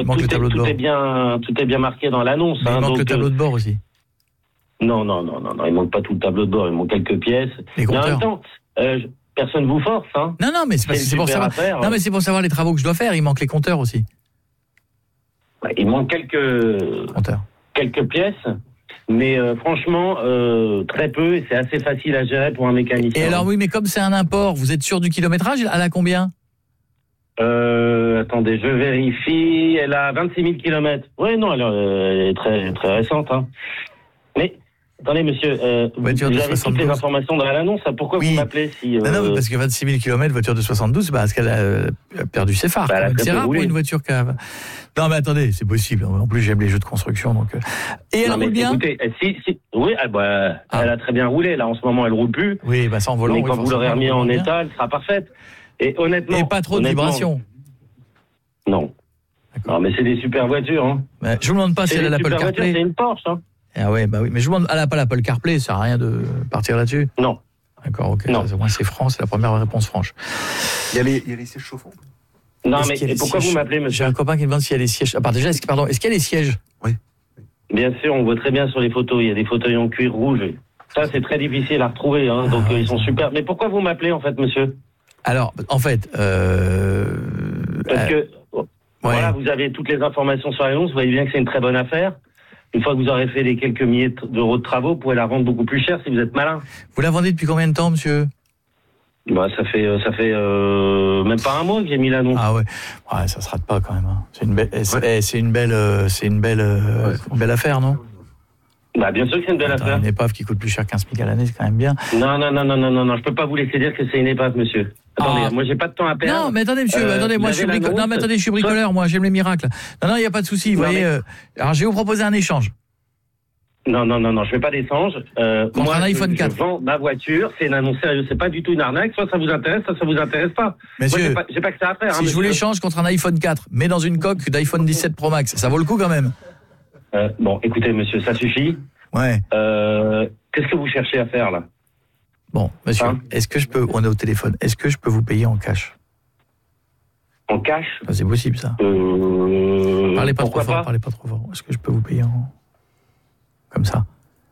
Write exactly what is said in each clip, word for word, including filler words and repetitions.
il manque tout, le tableau est, de tout bord. est bien, tout est bien marqué dans l'annonce. Mais hein, il manque donc, le tableau de bord aussi. Non, non, non, non, non, il manque pas tout le tableau de bord, il manque quelques pièces. Les mais en compteurs. même temps, euh, je- personne vous force, hein. Non, non, mais c'est, parce que C'est c'est pour super savoir. affaire, Non, hein. mais c'est pour savoir les travaux que je dois faire. Il manque les compteurs aussi. Ouais, il manque quelques, Compteurs. quelques pièces, mais euh, franchement, euh, très peu, et c'est assez facile à gérer pour un mécanicien. Et alors oui, mais comme c'est un import, vous êtes sûr du kilométrage? Elle a combien? Euh, attendez, je vérifie. Elle a vingt-six mille kilomètres. Oui, non, elle, euh, elle est très, très récente, hein. Mais, attendez, monsieur, euh, vous, vous Voiture de avez toutes soixante-douze. les informations dans l'annonce. Pourquoi Oui. vous m'appelez si... Euh... Non, non, mais parce que vingt-six mille kilomètres, voiture de soixante-douze, bah, parce qu'elle a euh, perdu ses phares. Bah, elle a quand même. très C'est peu rare pour roulé. une voiture qui a... Non, mais attendez, c'est possible. En plus, j'aime les jeux de construction, donc. euh. Et elle non, mais roule bien? écoutez, euh, si, si, oui, ah, bah, Ah. elle a très bien roulé. Là, en ce moment, elle roule plus. Oui, bah, ça en volant. mais oui, quand vous l'aurez forcément, remis elle en roule bien. état, elle sera parfaite. Et honnêtement... Et pas trop de honnêtement, vibrations. Non. D'accord. Non, mais c'est des super voitures, hein. Mais je vous demande pas si C'est elle a des l'Apple super voitures, c'est CarPlay. une Porsche, hein. Ah ouais, bah oui, mais je vous demande, elle a pas l'Apple CarPlay, ça sert à rien de partir là-dessus. Non. D'accord, ok. Non. Au moins c'est franc, c'est la première réponse franche. Il y a les, il y a les sièges chauffants. Non, Est-ce mais qu'il y a et les pourquoi sièges vous m'appelez, J'ai monsieur? un copain qui me demande s'il y a les sièges. Ah, pardon, déjà, est-ce que, pardon, est-ce qu'il y a les sièges? Bien sûr, on voit très bien sur les photos, il y a des fauteuils en cuir rouge. Ça, c'est très difficile à retrouver, hein, donc Ah, euh, ouais, ils sont ça. super. Mais pourquoi vous m'appelez, en fait, monsieur? Alors, en fait, euh... Parce euh, que, voilà, vous avez toutes les informations sur l'annonce, vous voyez bien que c'est une très bonne affaire. Une fois que vous aurez fait les quelques milliers d'euros de travaux, vous pouvez la vendre beaucoup plus cher si vous êtes malin. vous la vendez depuis combien de temps, monsieur? Bah, ça fait, euh, ça fait euh, même pas un mois que j'ai mis l'annonce. Ah ouais, ouais, ça se rate pas quand même. Hein. C'est une belle, eh, c'est, eh, c'est une belle, euh, c'est une belle, euh, Ouais. une belle affaire, non? Bah, bien sûr que c'est une belle Attends, affaire. une épave qui coûte plus cher qu'un SMIC à l'année, c'est quand même bien. Non, non, non, non, non, non, non, je peux pas vous laisser dire que c'est une épave, monsieur. Attendez, Ah. moi, j'ai pas de temps à perdre. Non, mais attendez, monsieur, Euh, attendez, moi vous je suis avez bricoleur. Non, mais l'annonce. attendez, je suis bricoleur, moi, j'aime les miracles. Non, non, il n'y a pas de souci, vous Non, voyez. mais- euh, alors, je vais vous proposer un échange. Non, non, non, non, je fais pas d'échange. Euh, Contre moi, un je- iPhone je quatre. vends ma voiture, c'est une annonce sérieuse, c'est pas du tout une arnaque. Soit ça vous intéresse, soit ça vous intéresse pas. Monsieur, moi, j'ai pas, j'ai pas que ça à faire. si hein, je vous monsieur. l'échange contre un iPhone quatre, mais dans une coque d'iPhone dix-sept Pro Max, ça vaut le coup quand même? Euh, bon, écoutez, monsieur, ça suffit. Ouais. Euh, qu'est-ce que vous cherchez à faire là? Bon, monsieur, Hein est-ce que je peux, on est au téléphone, est-ce que je peux vous payer en cash? En cash? Ah, c'est possible ça. Euh, Parlez pas trop pourquoi fort, pas parlez pas trop fort. Est-ce que je peux vous payer en... comme ça?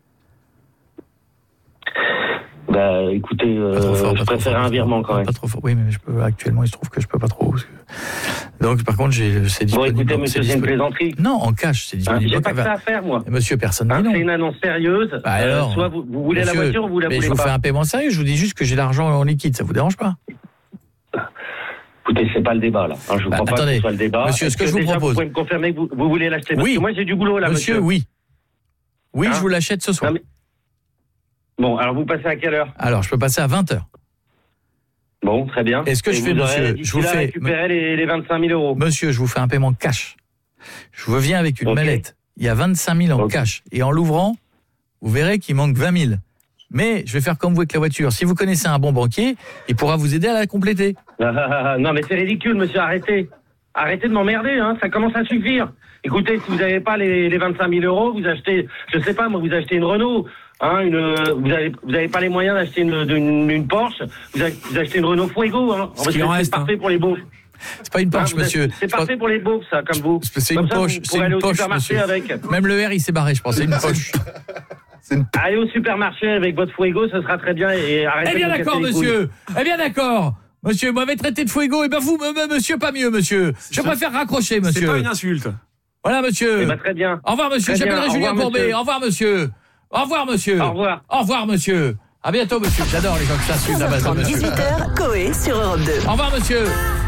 Bah, écoutez, euh, Pas trop fort, je pas trop préfère fort, un pas virement trop- quand même. Pas trop fort. Oui, mais je peux, actuellement, il se trouve que je peux pas trop. parce que- Donc, par contre, j'ai, c'est Bon, disponible. écoutez, monsieur, c'est une disponible. plaisanterie. Non, en cash, c'est Hein, disponible. j'ai pas que Enfin, ça à faire, moi. Monsieur, personne Hein, dit non. c'est une annonce sérieuse. Bah Euh, alors, soit vous, vous voulez monsieur, la voiture ou vous la mais voulez je vous pas. fais un paiement sérieux, je vous dis juste que j'ai l'argent en liquide, ça vous dérange pas? Écoutez, c'est pas le débat là. Hein, je ne Bah, crois pas que attendez, ce soit le débat. monsieur, ce Est-ce que je vous déjà, propose- Vous pouvez me confirmer que vous, vous voulez l'acheter? Parce Oui. que moi j'ai du boulot là, Monsieur, monsieur. oui. Oui, Hein je vous l'achète ce soir. Non, mais- Bon, alors vous passez à quelle heure? Alors, je peux passer à vingt heures. Bon, très bien. Est-ce que Et je fais, vous aurez monsieur, d'ici je vous là fais- récupérer les, les vingt-cinq mille euros. Monsieur, je vous fais un paiement cash. Je vous viens avec une Ok. mallette. Il y a vingt-cinq mille en Ok. cash. Et en l'ouvrant, vous verrez qu'il manque vingt mille. Mais je vais faire comme vous avec la voiture. Si vous connaissez un bon banquier, il pourra vous aider à la compléter. Ah, non, mais c'est ridicule, monsieur, arrêtez. Arrêtez de m'emmerder, hein, ça commence à suffire. Écoutez, si vous n'avez pas les, les vingt-cinq mille euros, vous achetez, je sais pas, moi, vous achetez une Renault, hein, une, euh, vous avez, vous avez pas les moyens d'acheter une, une, une Porsche, vous, avez- vous achetez une Renault Fuego, hein. Ce qu'il en c'est reste, parfait pour les beaufs. C'est pas une Porsche, Hein, vous monsieur. êtes- C'est parfait pour les beaufs, ça, comme vous. C'est Comme une ça, vous poche, pourrez c'est aller une au poche, supermarché monsieur. avec. Même le R, il s'est barré, je pense. C'est une poche. Allez au supermarché avec votre Fuego, ça sera très bien et arrêtez Eh bien de me d'accord, casser les couilles. monsieur. Eh bien d'accord. Monsieur, vous m'avez traité de fuego. Eh bien vous, me- me- monsieur, pas mieux, monsieur. Je préfère raccrocher, C'est monsieur. pas une insulte. Voilà, monsieur. Eh ben, très bien. Au revoir, monsieur. Très bien. J'appellerai Au Julien revoir, Courbet. monsieur. Au revoir, monsieur. Au revoir, monsieur. Au revoir. Au revoir, monsieur. À bientôt, monsieur. J'adore les gens qui s'insultent à base de monsieur. dix-huit heures, Coé sur Europe deux. Au revoir, monsieur.